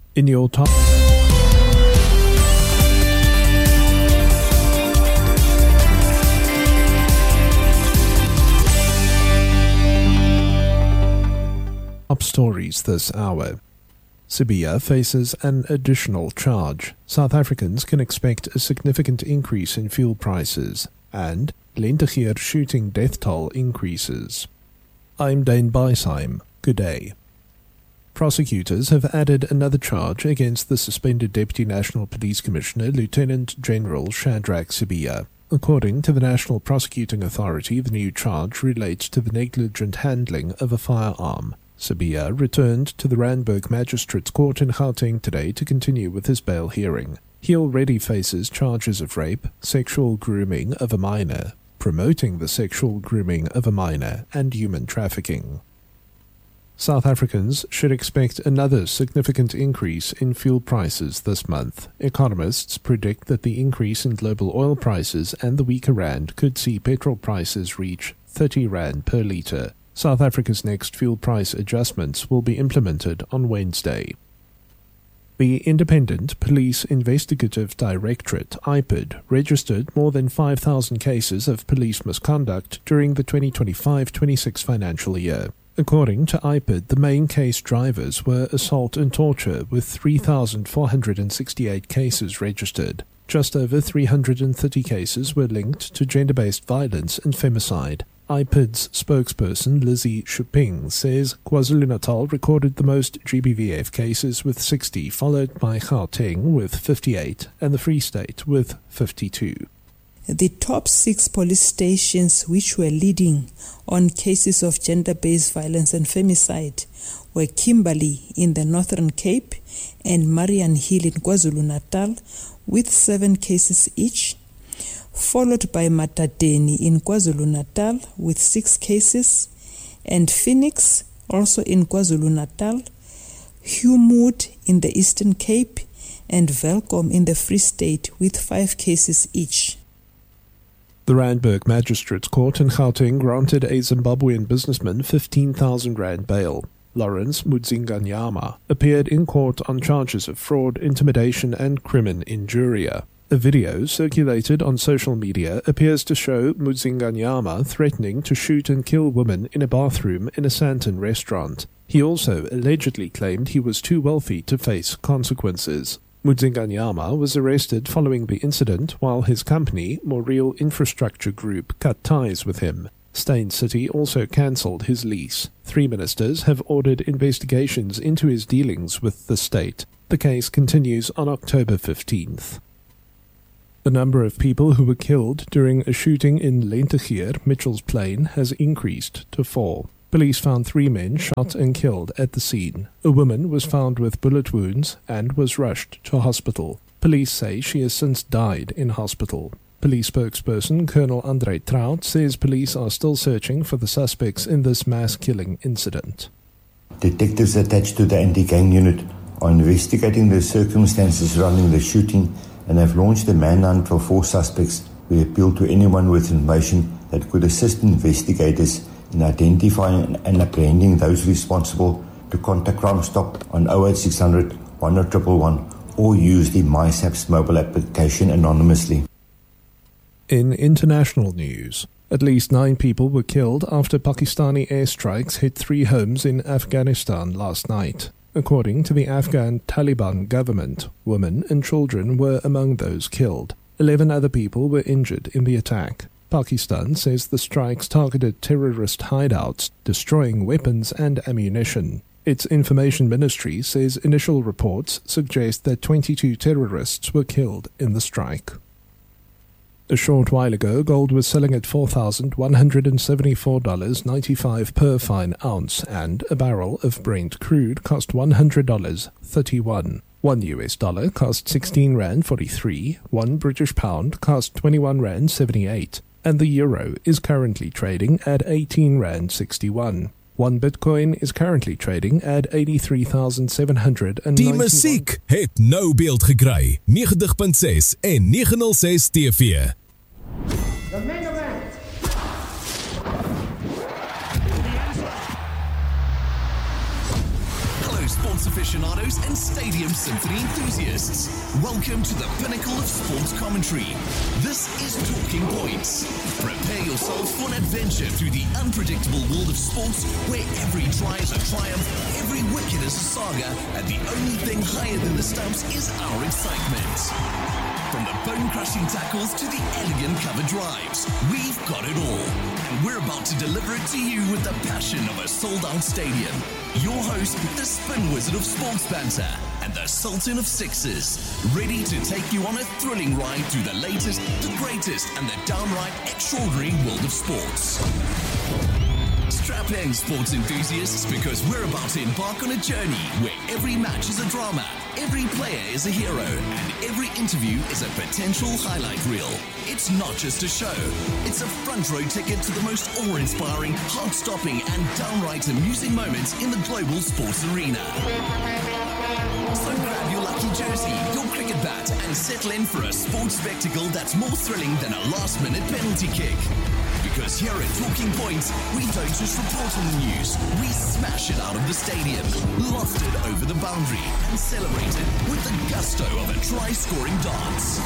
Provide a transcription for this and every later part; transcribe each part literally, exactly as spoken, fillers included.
In your top top stories this hour. Sibiya faces an additional charge. South Africans can expect a significant increase in fuel prices. And Lentegeur shooting death toll increases. I'm Dane Beisheim. Good day. Prosecutors have added another charge against the suspended Deputy National Police Commissioner, Lieutenant General Shadrack Sibiya. According to the National Prosecuting Authority, the new charge relates to the negligent handling of a firearm. Sibiya returned to the Randburg Magistrates Court in Gauteng today to continue with his bail hearing. He already faces charges of rape, sexual grooming of a minor, promoting the sexual grooming of a minor, and human trafficking. South Africans should expect another significant increase in fuel prices this month. Economists predict that the increase in global oil prices and the weaker rand could see petrol prices reach thirty rand per litre. South Africa's next fuel price adjustments will be implemented on Wednesday. The Independent Police Investigative Directorate, I P I D, registered more than five thousand cases of police misconduct during the twenty twenty-five twenty-six financial year. According to I P I D, the main case drivers were assault and torture, with three thousand four hundred sixty-eight cases registered. Just over three hundred thirty cases were linked to gender-based violence and femicide. I P I D's spokesperson Lizzie Shuping says KwaZulu-Natal recorded the most G B V F cases with sixty, followed by Gauteng with fifty-eight and the Free State with fifty-two. The top six police stations which were leading on cases of gender-based violence and femicide were Kimberley in the Northern Cape and Mariannhill in KwaZulu-Natal with seven cases each, followed by Matadeni in KwaZulu-Natal with six cases, and Phoenix, also in KwaZulu-Natal, Humood in the Eastern Cape, and Welkom in the Free State with five cases each. The Randburg Magistrates Court in Gauteng granted a Zimbabwean businessman fifteen thousand rand bail. Lawrence Mudzinganyama appeared in court on charges of fraud, intimidation, and crimen injuria. A video circulated on social media appears to show Mudzinganyama threatening to shoot and kill women in a bathroom in a Sandton restaurant. He also allegedly claimed he was too wealthy to face consequences. Mudzinganyama was arrested following the incident while his company, Moreal Infrastructure Group, cut ties with him. Steyn City also cancelled his lease. Three ministers have ordered investigations into his dealings with the state. The case continues on October fifteenth. The number of people who were killed during a shooting in Lentegeur, Mitchell's Plain, has increased to four. Police found three men shot and killed at the scene. A woman was found with bullet wounds and was rushed to hospital. Police say she has since died in hospital. Police spokesperson Colonel Andre Trout says police are still searching for the suspects in this mass killing incident. Detectives attached to the anti-gang unit are investigating the circumstances surrounding the shooting and have launched a manhunt for four suspects. We appeal to anyone with information that could assist investigators in identifying and apprehending those responsible to contact Crime Stop on oh eight six hundred, one oh one one one or use the MySaps mobile application anonymously. In international news, at least nine people were killed after Pakistani airstrikes hit three homes in Afghanistan last night. According to the Afghan Taliban government, women and children were among those killed. Eleven other people were injured in the attack. Pakistan says the strikes targeted terrorist hideouts, destroying weapons and ammunition. Its information ministry says initial reports suggest that twenty-two terrorists were killed in the strike. A short while ago, gold was selling at four thousand one hundred seventy-four dollars and ninety-five cents per fine ounce, and a barrel of Brent crude cost one hundred dollars and thirty-one cents. One U S dollar cost sixteen rand forty-three, one British pound cost twenty-one rand seventy-eight, and the euro is currently trading at eighteen rand sixty-one. One Bitcoin is currently trading at eighty-three thousand seven hundred ninety-one. Die musiek het nou beeld gekry. negentig punt ses en negen oh ses T V. The main event. Hello, Sport sports aficionados and stadium symphony enthusiasts. Welcome to the pinnacle of sports commentary. This is Talking Points. Prepare yourself for an adventure through the unpredictable world of sports where every try is a triumph, every wicket is a saga, and the only thing higher than the stumps is our excitement. From the bone-crushing tackles to the elegant cover drives, we've got it all. And we're about to deliver it to you with the passion of a sold-out stadium. Your host, the spin wizard of sports banter, and the sultan of sixes, ready to take you on a thrilling ride through the latest, the greatest, and the downright extraordinary world of sports. Strap in, sports enthusiasts, because we're about to embark on a journey where every match is a drama, every player is a hero, and every interview is a potential highlight reel. It's not just a show, it's a front row ticket to the most awe-inspiring, heart-stopping, and downright amusing moments in the global sports arena. So grab your lucky jersey, your cricket bat, and settle in for a sports spectacle that's more thrilling than a last-minute penalty kick. Because here at Talking Points, we don't just report on the news, we smash it out of the stadium, loft it over the boundary, and celebrate it with the gusto of a try-scoring dance.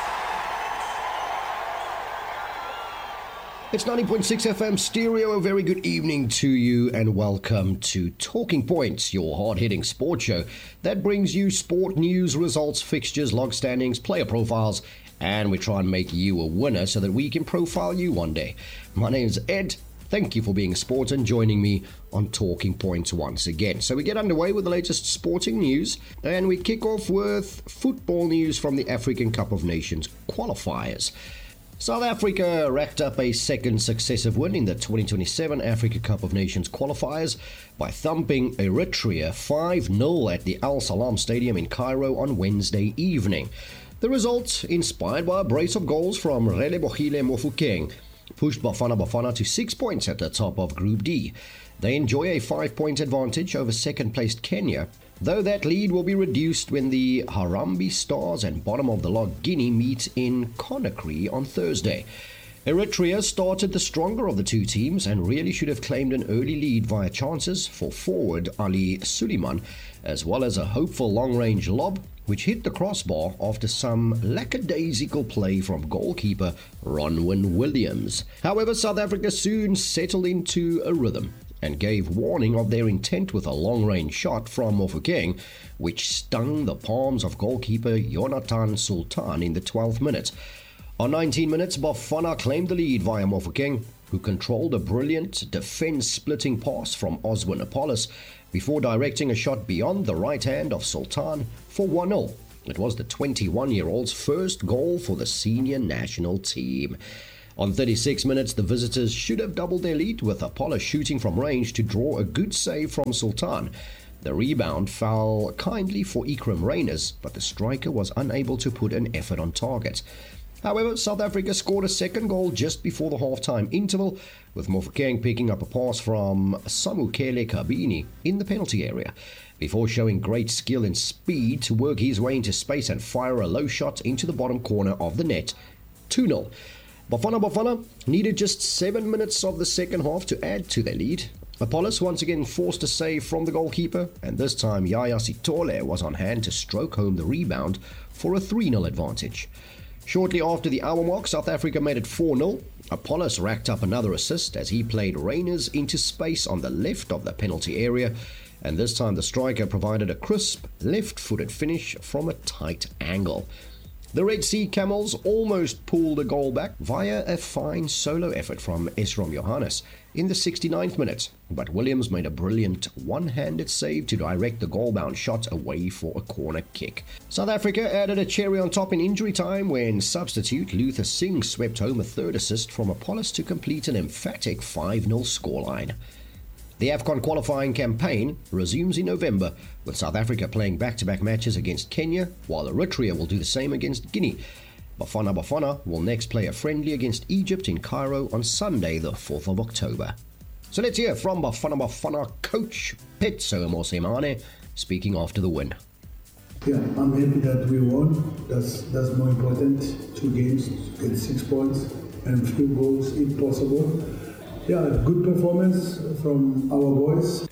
It's ninety point six F M Stereo. A very good evening to you and welcome to Talking Points, your hard-hitting sport show that brings you sport news, results, fixtures, log standings, player profiles, and we try and make you a winner so that we can profile you one day. My name is Ed. Thank you for being a sport and joining me on Talking Points once again. So we get underway with the latest sporting news, and we kick off with football news from the African Cup of Nations qualifiers. South Africa racked up a second successive win in the twenty twenty-seven Africa Cup of Nations qualifiers by thumping Eritrea five nil at the Al Salam Stadium in Cairo on Wednesday evening. The result, inspired by a brace of goals from Relebohile Mofokeng, pushed Bafana Bafana to six points at the top of Group D. They enjoy a five-point advantage over second-placed Kenya, though that lead will be reduced when the Harambee Stars and bottom-of-the-log Guinea meet in Conakry on Thursday. Eritrea started the stronger of the two teams and really should have claimed an early lead via chances for forward Ali Suleiman, as well as a hopeful long-range lob, which hit the crossbar after some lackadaisical play from goalkeeper Ronwen Williams. However, South Africa soon settled into a rhythm and gave warning of their intent with a long-range shot from Mofokeng, which stung the palms of goalkeeper Jonathan Sultan in the twelfth minute. On nineteen minutes, Bafana claimed the lead via Mofokeng, who controlled a brilliant defence-splitting pass from Oswin Apollos before directing a shot beyond the right hand of Sultan for one nil. It was the twenty-one-year-old's first goal for the senior national team. On thirty-six minutes, the visitors should have doubled their lead, with Apollo shooting from range to draw a good save from Sultan. The rebound fell kindly for Ikram Reyners, but the striker was unable to put an effort on target. However, South Africa scored a second goal just before the half-time interval, with Mofokeng picking up a pass from Samukele Kabini in the penalty area, before showing great skill and speed to work his way into space and fire a low shot into the bottom corner of the net. two nil. Bafana Bafana needed just seven minutes of the second half to add to their lead. Apollos once again forced a save from the goalkeeper, and this time Yaya Sitole was on hand to stroke home the rebound for a three nil advantage. Shortly after the hour mark, South Africa made it four nil. Apollos racked up another assist as he played Reyners into space on the left of the penalty area, and this time the striker provided a crisp, left-footed finish from a tight angle. The Red Sea Camels almost pulled a goal back via a fine solo effort from Esrom Johannes in the sixty-ninth minute, but Williams made a brilliant one-handed save to direct the goal-bound shot away for a corner kick. South Africa added a cherry on top in injury time when substitute Luther Singh swept home a third assist from Apollos to complete an emphatic five nil scoreline. The AFCON qualifying campaign resumes in November, with South Africa playing back-to-back matches against Kenya, while Eritrea will do the same against Guinea. Bafana Bafana will next play a friendly against Egypt in Cairo on Sunday, the fourth of October. So let's hear from Bafana Bafana coach Pitso Mosemane speaking after the win. Yeah, I'm happy that we won. That's that's more important. Two games, get six points and few goals if possible. Yeah, good performance from our boys.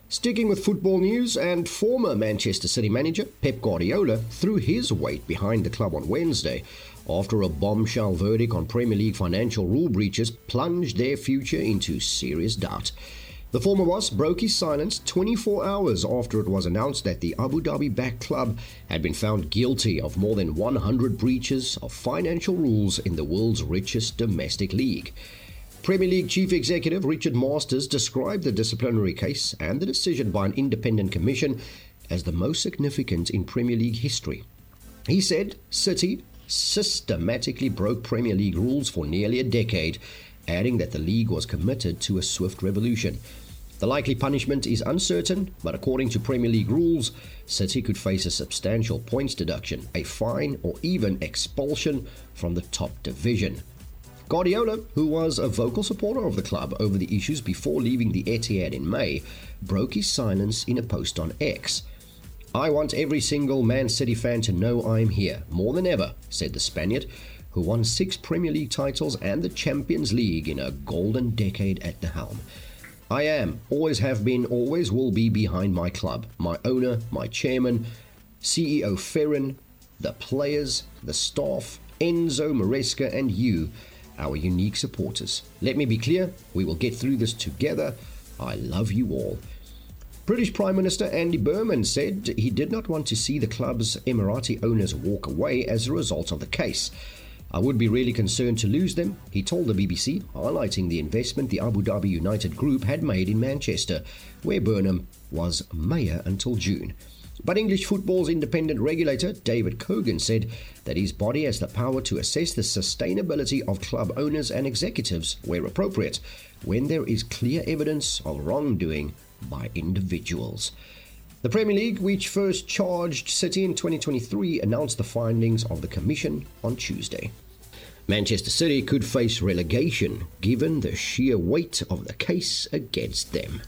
Sticking with football news, and former Manchester City manager Pep Guardiola threw his weight behind the club on Wednesday after a bombshell verdict on Premier League financial rule breaches plunged their future into serious doubt. The former boss broke his silence twenty-four hours after it was announced that the Abu Dhabi-backed club had been found guilty of more than one hundred breaches of financial rules in the world's richest domestic league. Premier League Chief Executive Richard Masters described the disciplinary case and the decision by an independent commission as the most significant in Premier League history. He said City systematically broke Premier League rules for nearly a decade, adding that the league was committed to a swift revolution. The likely punishment is uncertain, but according to Premier League rules, City could face a substantial points deduction, a fine, or even expulsion from the top division. Guardiola, who was a vocal supporter of the club over the issues before leaving the Etihad in May, broke his silence in a post on X. "I want every single Man City fan to know I'm here, more than ever," said the Spaniard, who won six Premier League titles and the Champions League in a golden decade at the helm. "I am, always have been, always will be behind my club, my owner, my chairman, C E O Ferran, the players, the staff, Enzo, Maresca and you, our unique supporters. Let me be clear, we will get through this together. I love you all." British Prime Minister Andy Berman said he did not want to see the club's Emirati owners walk away as a result of the case. "I would be really concerned to lose them," he told the B B C, highlighting the investment the Abu Dhabi United Group had made in Manchester, where Burnham was mayor until June. But English football's independent regulator, David Cogan, said that his body has the power to assess the sustainability of club owners and executives where appropriate, when there is clear evidence of wrongdoing by individuals. The Premier League, which first charged City in twenty twenty-three, announced the findings of the commission on Tuesday. Manchester City could face relegation given the sheer weight of the case against them.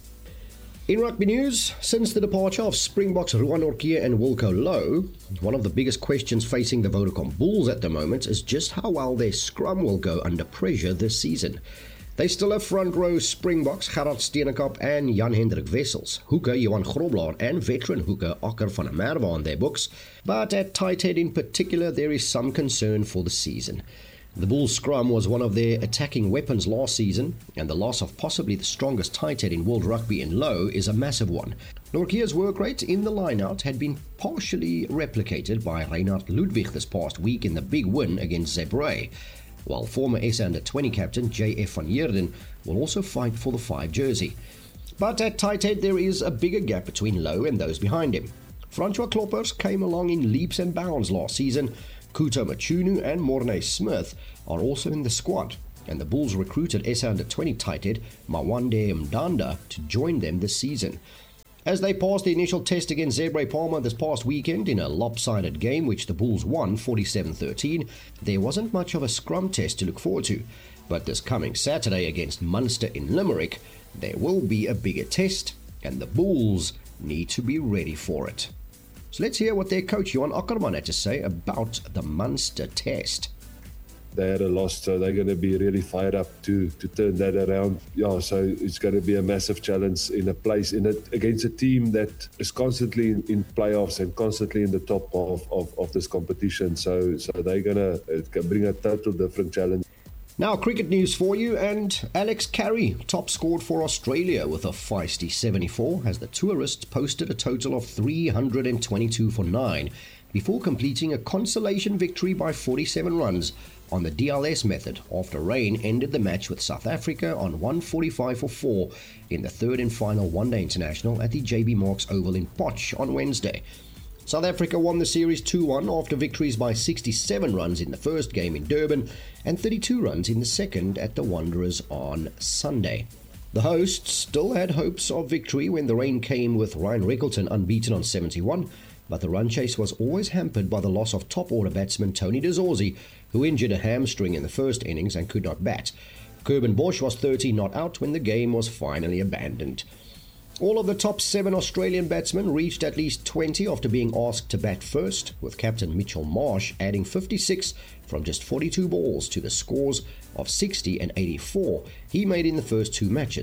In rugby news, since the departure of Springboks Ruan Nortje and Wilco Louw, one of the biggest questions facing the Vodacom Bulls at the moment is just how well their scrum will go under pressure this season. They still have front row Springboks Gerard Steenekop and Jan-Hendrik Wessels, hooker Johan Grobler and veteran hooker Akker van der Merwe on their books, but at tight head in particular there is some concern for the season. The Bulls' scrum was one of their attacking weapons last season, and the loss of possibly the strongest tight head in world rugby in Louw is a massive one. Nortje's work rate in the line-out had been partially replicated by Reinhard Ludwig this past week in the big win against Zebre, while former S A under twenty captain J F van Heerden will also fight for the five jersey. But at tight head there is a bigger gap between Louw and those behind him. Francois Kloppers came along in leaps and bounds last season. Kuto Machunu and Morne Smith are also in the squad, and the Bulls recruited S A under twenty tight head Mawande Mdanda to join them this season. As they passed the initial test against Zebre Palma this past weekend in a lopsided game which the Bulls won forty-seven thirteen, there wasn't much of a scrum test to look forward to, but this coming Saturday against Munster in Limerick, there will be a bigger test, and the Bulls need to be ready for it. So let's hear what their coach Johan Ackerman had to say about the Munster test. They had a loss, so they're going to be really fired up to to turn that around. Yeah, so it's going to be a massive challenge in a place in a, against a team that is constantly in, in playoffs and constantly in the top of, of, of this competition. So so they're going to bring a total different challenge. Now, cricket news for you, and Alex Carey top scored for Australia with a feisty seventy-four as the tourists posted a total of three hundred twenty-two for nine before completing a consolation victory by forty-seven runs on the D L S method after rain ended the match with South Africa on one forty-five for four in the third and final one-day international at the J B Marks Oval in Potch on Wednesday. South Africa won the series two one after victories by sixty-seven runs in the first game in Durban and thirty-two runs in the second at the Wanderers on Sunday. The hosts still had hopes of victory when the rain came with Ryan Reckleton unbeaten on seventy-one, but the run chase was always hampered by the loss of top-order batsman Tony de Zorzi, who injured a hamstring in the first innings and could not bat. Curben Bosch was thirteen not out when the game was finally abandoned. All of the top seven Australian batsmen reached at least twenty after being asked to bat first, with captain Mitchell Marsh adding fifty-six from just forty-two balls to the scores of sixty and eighty-four he made in the first two matches.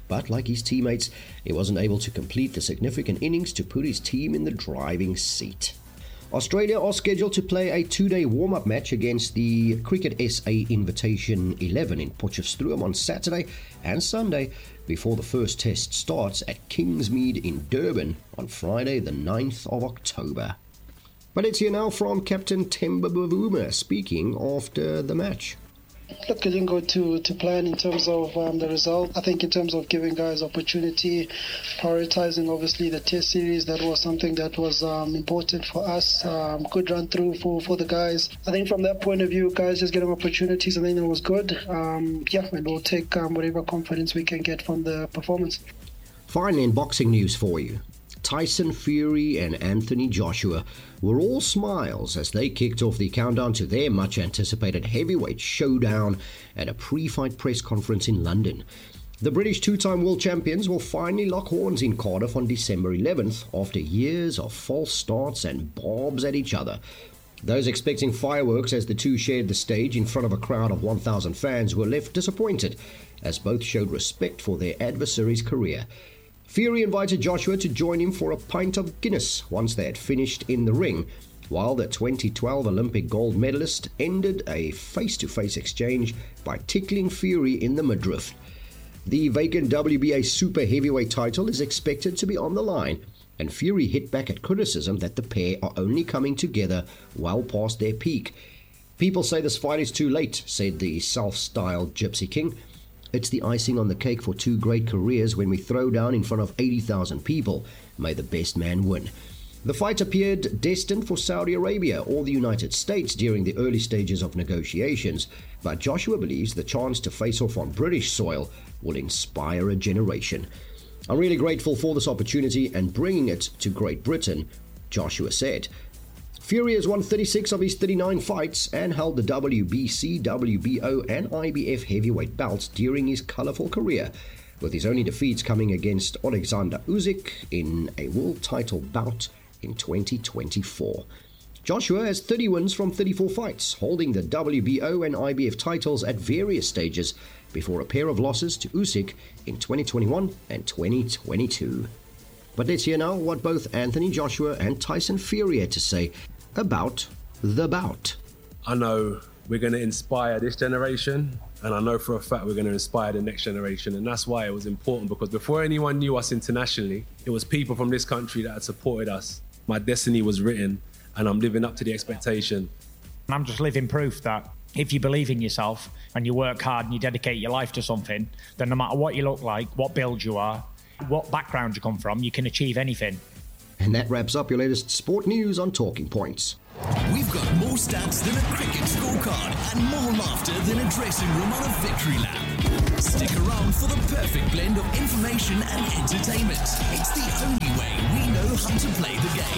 but like his teammates, he wasn't able to complete the significant innings to put his team in the driving seat. Australia are scheduled to play a two-day warm-up match against the Cricket S A Invitation eleven in Potchefstroom on Saturday and Sunday before the first test starts at Kingsmead in Durban on Friday the ninth of October. But let's hear now from Captain Themba Bavuma speaking after the match. Look, it didn't go to, to plan in terms of um, the result. I think in terms of giving guys opportunity, prioritizing obviously the test series, that was something that was um, important for us. Um, good run through for, for the guys. I think from that point of view, guys just getting opportunities, I think that was good. Um, yeah, and we'll take um, whatever confidence we can get from the performance. Finally, in boxing news for you. Tyson Fury and Anthony Joshua were all smiles as they kicked off the countdown to their much-anticipated heavyweight showdown at a pre-fight press conference in London. The British two-time world champions will finally lock horns in Cardiff on December eleventh after years of false starts and bobs at each other. Those expecting fireworks as the two shared the stage in front of a crowd of one thousand fans were left disappointed, as both showed respect for their adversary's career. Fury invited Joshua to join him for a pint of Guinness once they had finished in the ring, while the twenty twelve Olympic gold medalist ended a face-to-face exchange by tickling Fury in the midriff. The vacant W B A super heavyweight title is expected to be on the line, and Fury hit back at criticism that the pair are only coming together well past their peak. People say this fight is too late, said the self-styled Gypsy King. It's the icing on the cake for two great careers when we throw down in front of eighty thousand people. May the best man win. The fight appeared destined for Saudi Arabia or the United States during the early stages of negotiations, but Joshua believes the chance to face off on British soil will inspire a generation. I'm really grateful for this opportunity and bringing it to Great Britain, Joshua said. Fury has won thirty-six of his thirty-nine fights and held the W B C, W B O and I B F heavyweight belts during his colourful career, with his only defeats coming against Alexander Usyk in a world title bout in twenty twenty-four. Joshua has thirty wins from thirty-four fights, holding the W B O and I B F titles at various stages before a pair of losses to Usyk in twenty twenty-one and twenty twenty-two. But let's hear now what both Anthony Joshua and Tyson Fury had to say about the bout. I know we're going to inspire this generation, and I know for a fact we're going to inspire the next generation, and that's why it was important, because before anyone knew us internationally, it was people from this country that had supported us. My destiny was written, and I'm living up to the expectation. I'm just living proof that if you believe in yourself and you work hard and you dedicate your life to something, then no matter what you look like, what build you are, what background you come from, you can achieve anything. And that wraps up your latest sport news on Talking Points. We've got more stats than a cricket scorecard and more laughter than a dressing room on a victory lap. Stick around for the perfect blend of information and entertainment. It's the only way we know how to play the game.